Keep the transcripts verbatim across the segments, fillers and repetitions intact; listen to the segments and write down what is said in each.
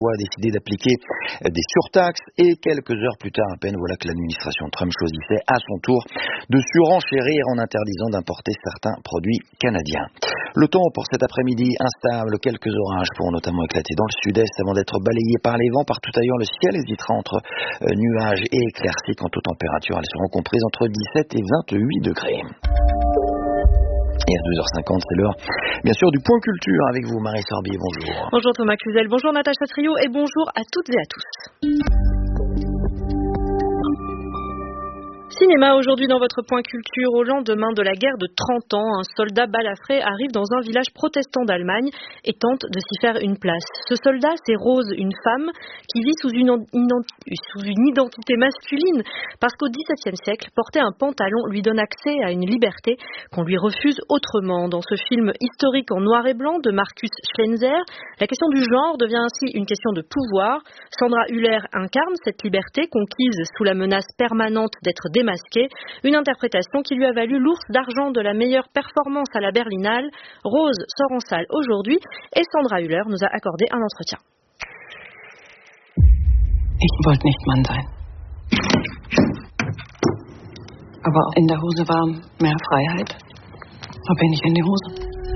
a décidé d'appliquer des surtaxes et quelques heures plus tard à peine, voilà que l'administration Trump choisissait à son tour de surenchérir en interdisant d'importer certains produits canadiens. Le temps pour cet après-midi instable, quelques orages pourront notamment éclater dans le sud-est avant d'être balayés par les vents. Partout ailleurs, le ciel hésitera entre euh, nuages et éclaircies. Quant aux températures, elles seront comprises entre dix-sept et vingt-huit degrés. Et à deux heures cinquante, c'est l'heure, bien sûr, du point culture avec vous, Marie Sorbier. Bonjour. Bonjour Thomas Cluzel, bonjour Natacha Trio et bonjour à toutes et à tous. Cinéma aujourd'hui dans votre point culture. Au lendemain de la guerre de trente ans, un soldat balafré arrive dans un village protestant d'Allemagne et tente de s'y faire une place. Ce soldat, c'est Rose, une femme qui vit sous une, sous une identité masculine parce qu'au dix-septième siècle, porter un pantalon lui donne accès à une liberté qu'on lui refuse autrement. Dans ce film historique en noir et blanc de Markus Schlenzer, la question du genre devient ainsi une question de pouvoir. Sandra Hüller incarne cette liberté conquise sous la menace permanente d'être démasquée. Une interprétation qui lui a valu l'ours d'argent de la meilleure performance à la Berlinale. Rose sort en salle aujourd'hui et Sandra Hüller nous a accordé un entretien. Ich wollte nicht Mann sein. Aber in der Hose war mehr Freiheit. Da bin ich in die Hose.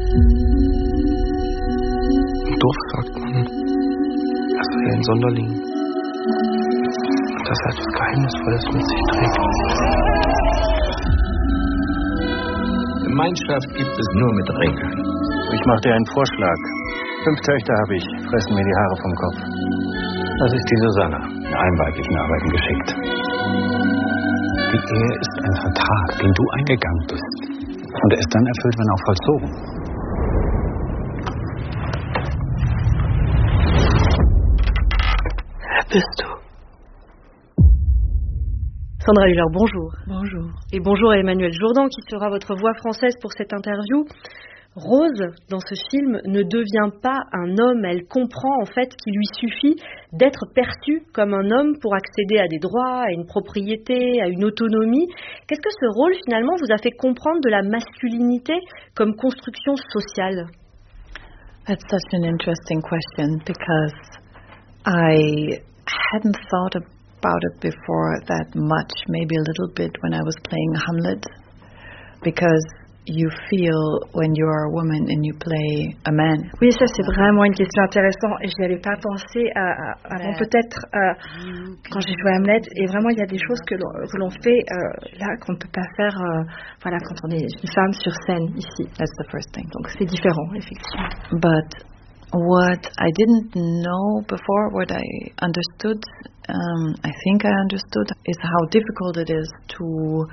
Doof, sagt man. Das ist ja ein Sonderling. Das hat etwas Geheimnisvolles mit sich trägt. Gemeinschaft gibt es nur mit Regeln. Ich mache dir einen Vorschlag. Fünf Töchter habe ich, fressen mir die Haare vom Kopf. Das ist die Susanna, in allen weiblichen Arbeiten geschickt. Die Ehe ist ein Vertrag, den du eingegangen bist. Und er ist dann erfüllt, wenn auch vollzogen. Wer bist du? Sandra Hüller, bonjour. Bonjour. Et bonjour à Emmanuel Jourdan qui sera votre voix française pour cette interview. Rose, dans ce film, ne devient pas un homme. Elle comprend en fait qu'il lui suffit d'être perçue comme un homme pour accéder à des droits, à une propriété, à une autonomie. Qu'est-ce que ce rôle finalement vous a fait comprendre de la masculinité comme construction sociale? That's such an interesting question because I hadn't thought about about it before that much, maybe a little bit when I was playing Hamlet, because you feel when you are a woman and you play a man. Oui, ça c'est vraiment une question intéressante et je n'y avais pas pensé à, à, avant peut-être euh, quand j'ai joué Hamlet. Et vraiment il y a des choses que l'on, que l'on fait euh, là qu'on ne peut pas faire euh, voilà, quand on est une femme sur scène ici. That's the first thing. Donc c'est différent effectivement. But what I didn't know before, what I understood, um, I think I understood, is how difficult it is to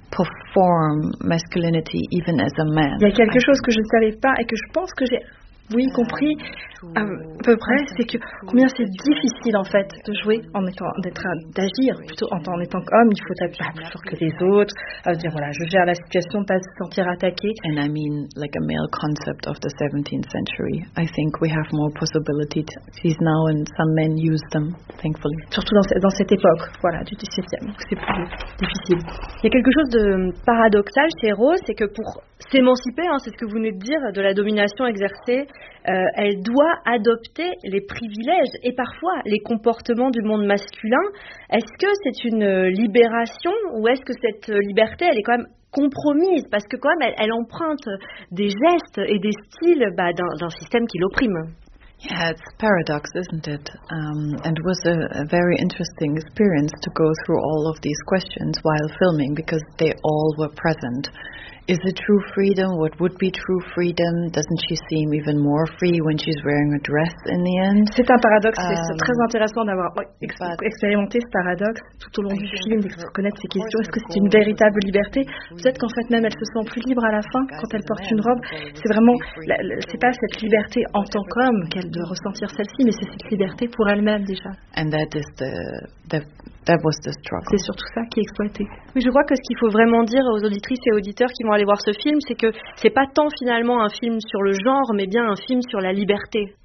perform masculinity even as a man. Il y a quelque chose que je ne savais pas et que je pense que j'ai oui compris à peu près, c'est que combien c'est difficile en fait de jouer en étant, d'être, d'agir plutôt en, en étant qu'homme. Il faut être plus fort que les autres, euh, dire voilà, je gère la situation, pas se sentir attaqué. And I mean like a male concept of the seventeenth century. I think we have more possibilities now and some men use them, thankfully. Surtout dans, dans cette époque, voilà, du dix-septième, c'est plus difficile. Il y a quelque chose de paradoxal chez Rose, c'est que pour s'émanciper, hein, c'est ce que vous venez de dire, de la domination exercée, euh, elle doit adopter les privilèges et parfois les comportements du monde masculin. Est-ce que c'est une libération ou est-ce que cette liberté, elle est quand même compromise parce que quand même, elle, elle emprunte des gestes et des styles bah, d'un, d'un système qui l'opprime? Yeah, it's a paradox, isn't it? Um, and it was a, a very interesting experience to go through all of these questions while filming because they all were present. Is it true freedom? What would be true freedom? Doesn't she seem even more free when she's wearing a dress in the end? C'est un paradoxe, um, c'est très intéressant d'avoir ex- but, expérimenté ce paradoxe tout au long du film, de reconnaître ces questions. Est-ce que c'est une véritable liberté? Peut-être qu'en fait même elle se sent plus libre à la fin quand elle porte une robe. C'est vraiment, la, la, c'est pas cette liberté en tant qu'homme qu'elle doit ressentir celle-ci, mais c'est cette liberté pour elle-même déjà. And that is the, the That was the struggle. C'est surtout ça qui est exploité. Oui, je crois que ce qu'il faut vraiment dire aux auditrices et auditeurs qui vont aller voir ce film, c'est que c'est pas tant finalement un film sur le genre, mais bien un film sur la liberté.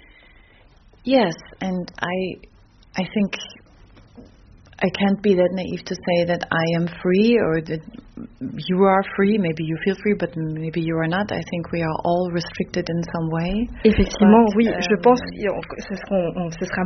Yes, and I, I think I can't be that naive to say that I am free or that you are free. Maybe you feel free, but maybe you are not. I think we are all restricted in some way. Effectivement, but, oui. Um, je pense que ce sera, ce sera